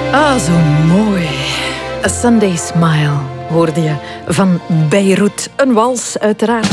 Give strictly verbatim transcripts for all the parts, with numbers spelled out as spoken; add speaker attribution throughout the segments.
Speaker 1: Ah, zo mooi. A Sunday Smile hoorde je van Beirut. Een wals, uiteraard.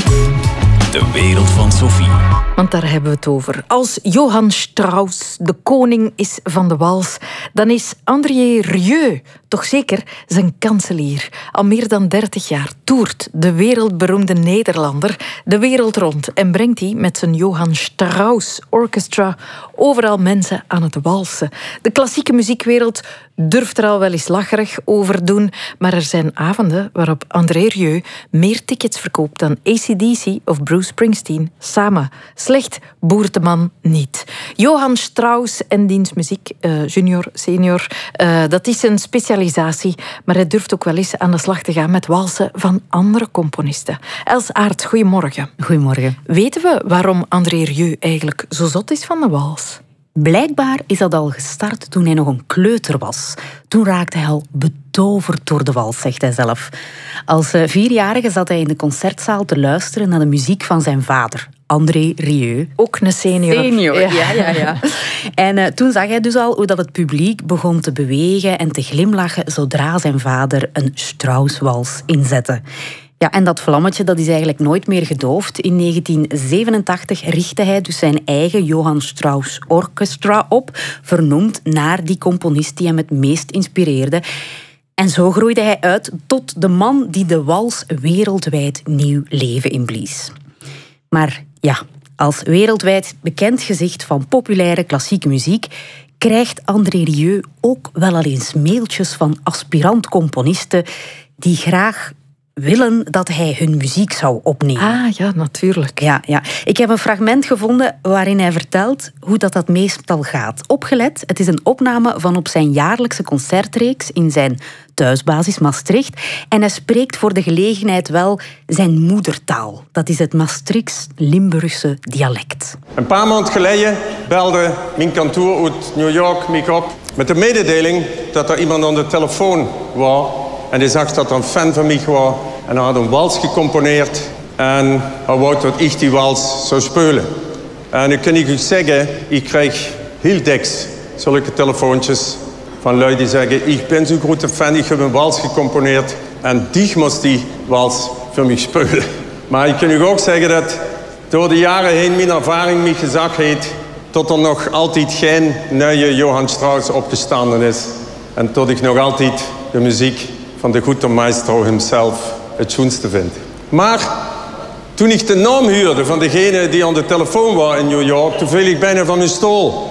Speaker 2: De wereld van Sophie.
Speaker 1: Want daar hebben we het over. Als Johann Strauss de koning is van de wals, dan is André Rieu toch zeker zijn kanselier. Al meer dan dertig jaar toert de wereldberoemde Nederlander de wereld rond en brengt hij met zijn Johann Strauss Orchestra overal mensen aan het walsen. De klassieke muziekwereld durft er al wel eens lacherig over doen, maar er zijn avonden waarop André Rieu meer tickets verkoopt dan A C D C of Bruce Springsteen samen. Slecht boert de man niet. Johann Strauss en diens muziek, uh, junior, senior, uh, dat is een specialisatie, maar hij durft ook wel eens aan de slag te gaan met walsen van andere componisten. Els Aert, goedemorgen.
Speaker 3: Goedemorgen.
Speaker 1: Weten we waarom André Rieu eigenlijk zo zot is van de wals?
Speaker 3: Blijkbaar is dat al gestart toen hij nog een kleuter was. Toen raakte hij al betoverd door de wals, zegt hij zelf. Als vierjarige zat hij in de concertzaal te luisteren naar de muziek van zijn vader, André Rieu.
Speaker 1: Ook een senior.
Speaker 3: Senior, ja, ja, ja. ja. En uh, toen zag hij dus al hoe dat het publiek begon te bewegen en te glimlachen zodra zijn vader een Strauss-wals inzette. Ja, en dat vlammetje dat is eigenlijk nooit meer gedoofd. In negentien zevenentachtig richtte hij dus zijn eigen Johann Strauss Orchestra op, vernoemd naar die componist die hem het meest inspireerde. En zo groeide hij uit tot de man die de wals wereldwijd nieuw leven inblies. Maar ja, als wereldwijd bekend gezicht van populaire klassieke muziek krijgt André Rieu ook wel al eens mailtjes van aspirant-componisten die graag willen dat hij hun muziek zou opnemen.
Speaker 1: Ah, ja, natuurlijk.
Speaker 3: Ja, ja. Ik heb een fragment gevonden waarin hij vertelt hoe dat, dat meestal gaat. Opgelet, het is een opname van op zijn jaarlijkse concertreeks in zijn thuisbasis Maastricht. En hij spreekt voor de gelegenheid wel zijn moedertaal. Dat is het Maastrichts-Limburgse dialect.
Speaker 4: Een paar maanden geleden belde mijn kantoor uit New York mij op met de mededeling dat er iemand aan de telefoon was. En hij zag dat er een fan van mij was. En hij had een wals gecomponeerd. En hij wou dat ik die wals zou spelen. En nu kan ik u zeggen, ik krijg heel dikwijls zulke telefoontjes van lui die zeggen, ik ben zo'n grote fan, ik heb een wals gecomponeerd. En die moest die wals voor mij spelen. Maar ik kan u ook zeggen dat door de jaren heen mijn ervaring mij gezegd heeft dat er nog altijd geen nieuwe Johann Strauss opgestanden is. En dat ik nog altijd de muziek van de goede maestro himself het schoonste vind. Maar toen ik de naam huurde van degene die aan de telefoon was in New York, toen viel ik bijna van mijn stoel.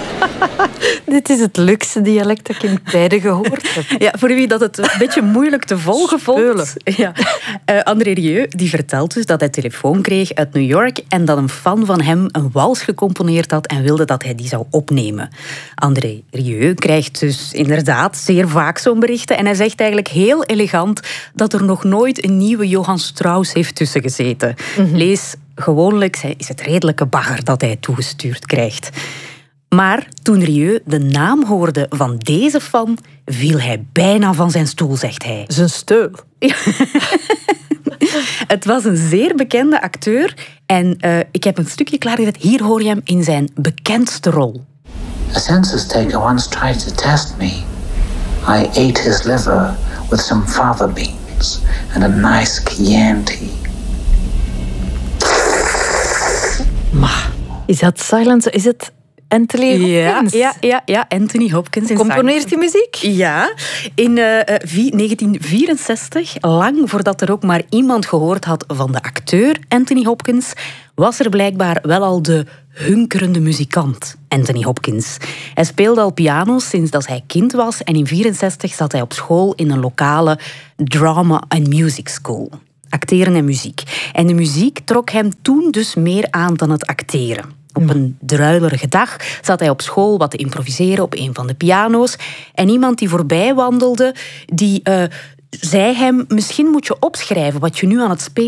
Speaker 1: Dit is het leukste dialect dat ik in tijden gehoord heb.
Speaker 3: Ja, voor wie dat het een beetje moeilijk te volgen vond. Ja. Uh, André Rieu die vertelt dus dat hij telefoon kreeg uit New York en dat een fan van hem een wals gecomponeerd had en wilde dat hij die zou opnemen. André Rieu krijgt dus inderdaad zeer vaak zo'n berichten en hij zegt eigenlijk heel elegant dat er nog nooit een nieuwe Johann Strauss heeft tussen gezeten. Mm-hmm. Lees, gewoonlijk is het redelijke bagger dat hij toegestuurd krijgt. Maar toen Rieu de naam hoorde van deze fan, viel hij bijna van zijn stoel, zegt hij.
Speaker 1: Zijn steul.
Speaker 3: Het was een zeer bekende acteur en uh, ik heb een stukje klaargezet. Hier hoor je hem in zijn bekendste rol.
Speaker 5: A census taker once tried to test me. I ate his liver with some fava beans and a nice Chianti.
Speaker 1: Maar is dat silence? Is het Anthony Hopkins?
Speaker 3: Ja, ja, ja, ja, Anthony Hopkins.
Speaker 1: Componeert hij muziek?
Speaker 3: Ja, in uh, negentien vierenzestig, lang voordat er ook maar iemand gehoord had van de acteur Anthony Hopkins, was er blijkbaar wel al de hunkerende muzikant Anthony Hopkins. Hij speelde al piano sinds dat hij kind was en in vierenzestig zat hij op school in een lokale drama and music school. Acteren en muziek. En de muziek trok hem toen dus meer aan dan het acteren. Op een druilerige dag zat hij op school wat te improviseren op een van de piano's. En iemand die voorbij wandelde, die uh, zei hem, misschien moet je opschrijven wat je nu aan het spelen